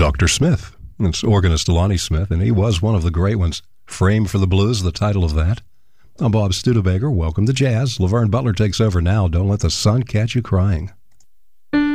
Dr. Smith. It's organist Lonnie Smith, and he was one of the great ones. Frame for the Blues, the title of that. I'm Bob Studebaker. Welcome to Jazz. Laverne Butler takes over now. Don't let the sun catch you crying.